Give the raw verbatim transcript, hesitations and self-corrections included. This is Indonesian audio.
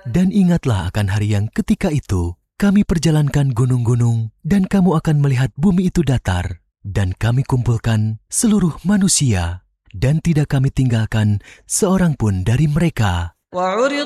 Dan ingatlah akan hari yang ketika itu kami perjalankan gunung-gunung dan kamu akan melihat bumi itu datar. Dan kami kumpulkan seluruh manusia dan tidak kami tinggalkan seorang pun dari mereka.